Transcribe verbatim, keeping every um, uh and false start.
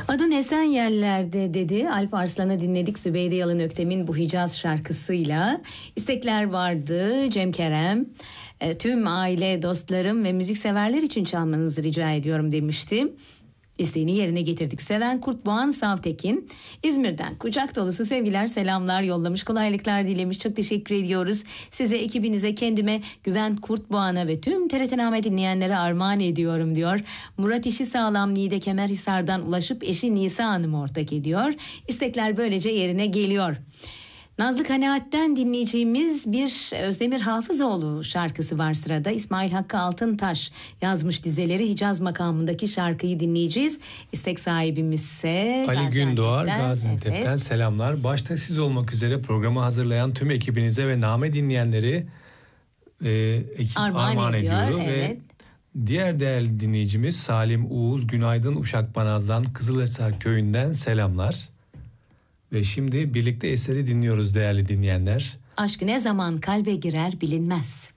Adın Esenyerler'de dedi. Alp Arslan'ı dinledik Zübeyde Yalın Öktem'in bu Hicaz şarkısıyla. İstekler vardı. Cem Kerem, e, tüm aile, dostlarım ve müzikseverler için çalmanızı rica ediyorum demişti. İsteğini yerine getirdik. Seven Kurtboğan Savtekin İzmir'den kucak dolusu sevgiler, selamlar yollamış, kolaylıklar dilemiş. Çok teşekkür ediyoruz. Size, ekibinize, kendime, Güven Kurtboğan'a ve tüm T R T Name dinleyenlere armağan ediyorum diyor. Murat İşi Sağlam Niğde Kemerhisar'dan ulaşıp eşi Nisa Hanım ortak ediyor. İstekler böylece yerine geliyor. Nazlı Kanaat'ten dinleyeceğimiz bir Özdemir Hafızoğlu şarkısı var sırada. İsmail Hakkı Altıntaş yazmış dizeleri. Hicaz makamındaki şarkıyı dinleyeceğiz. İstek sahibimizse Ali Gündoğar Gaziantep'ten evet. Selamlar. Başta siz olmak üzere programı hazırlayan tüm ekibinize ve Name dinleyenleri e, ekip armağan, armağan ediyor, ediyor. evet. Ve diğer değerli dinleyicimiz Salim Uğuz Günaydın Uşakbanaz'dan Kızılhisar Köyü'nden selamlar. Ve şimdi birlikte eseri dinliyoruz değerli dinleyenler. Aşk ne zaman kalbe girer bilinmez.